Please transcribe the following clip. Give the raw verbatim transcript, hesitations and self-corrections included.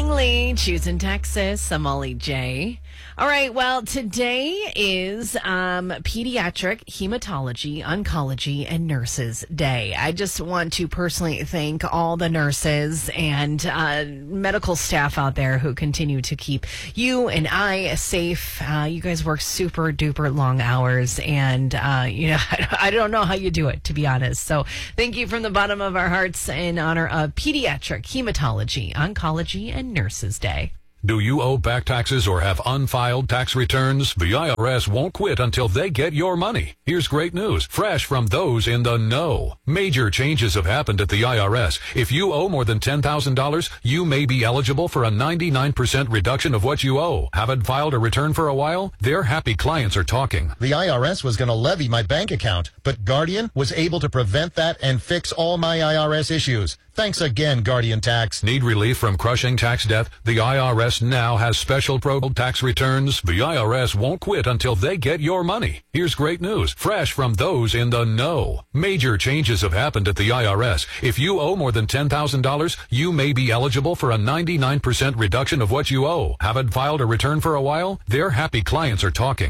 Langley, choosing Texas. I'm Molly J. All right, well, today is um, Pediatric Hematology, Oncology, and Nurses Day. I just want to personally thank all the nurses and uh, medical staff out there who continue to keep you and I safe. Uh, you guys work super duper long hours, and uh, you know I don't know how you do it, to be honest. So thank you from the bottom of our hearts in honor of Pediatric Hematology, Oncology, and Nurses Day. Do you owe back taxes or have unfiled tax returns? The I R S won't quit until they get your money. Here's great news, fresh from those in the know. Major changes have happened at the I R S. If you owe more than ten thousand dollars, you may be eligible for a ninety-nine percent reduction of what you owe. Haven't filed a return for a while? Their happy clients are talking. The I R S was going to levy my bank account, but Guardian was able to prevent that and fix all my I R S issues. Thanks again, Guardian Tax. Need relief from crushing tax debt? The I R S now has special pro tax returns. The I R S won't quit until they get your money. Here's great news, fresh from those in the know. Major changes have happened at the I R S. If you owe more than ten thousand dollars, you may be eligible for a ninety-nine percent reduction of what you owe. Haven't filed a return for a while? Their happy clients are talking.